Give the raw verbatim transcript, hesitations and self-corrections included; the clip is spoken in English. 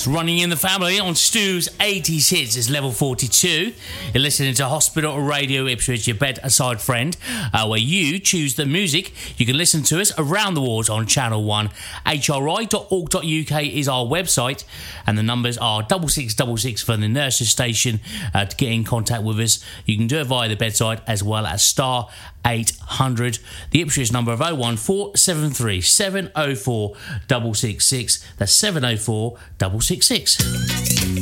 Running in the Family on Stu's eighties hits is level forty-two. You're listening to Hospital Radio Ipswich, your bedside friend, uh, where you choose the music. You can listen to us around the world on Channel one. H R I dot org dot U K is our website, and the numbers are double six double six for the nurses station uh, to get in contact with us. You can do it via the bedside as well as star eight hundred. The Ipswich number of oh one four seven three seven oh four six six six. That's seven oh four six six six.